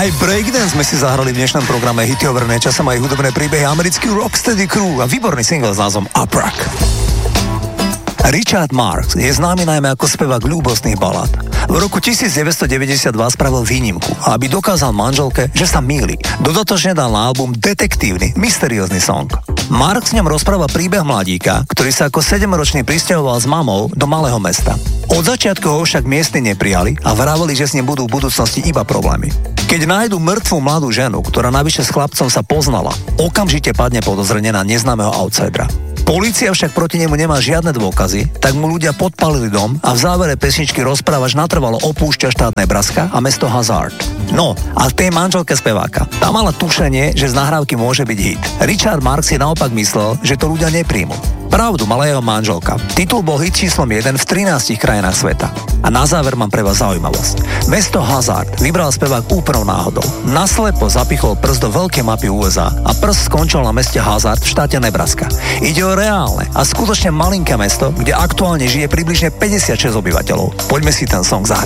Aj breakdance sme si zahrali v dnešnom programe Hity overené časom aj hudobné príbehy americký Rocksteady Crew a výborný single s názvom Uprak. Richard Marx je známy najmä ako spevák ľúbostných balad. V roku 1992 spravil výnimku, aby dokázal manželke, že sa mýli. Dodatočne dal na album detektívny, mysteriózny song. Marx v ňom rozpráva príbeh mladíka, ktorý sa ako 7-ročný prisťahoval s mamou do malého mesta. Od začiatku ho však miestni neprijali a vraveli, že s ním budú v budúcnosti iba problémy. Keď nájdu mŕtvú mladú ženu, ktorá navyše s chlapcom sa poznala, okamžite padne podozrenie na neznámeho outsidera. Polícia však proti nemu nemá žiadne dôkazy, tak mu ľudia podpalili dom a v závere pesničky rozprávač natrvalo opúšťa štát Nebraska a mesto Hazard. No, a tej manželke speváka. Tá mala tušenie, že z nahrávky môže byť hit. Richard Marx si naopak myslel, že to ľudia nepríjmu. Pravdu mala jeho manželka. Titul bol hit číslom 1 v 13 krajinách sveta. A na záver mám pre vás zaujímavosť. Mesto Hazard vybral spevák úplnou náhodou. Naslepo zapichol prst do veľkej mapy USA a prst skončil na meste Hazard v štáte Nebraska. Ide o reálne a skutočne malinké mesto, kde aktuálne žije približne 56 obyvateľov. Poďme si ten song zahrať.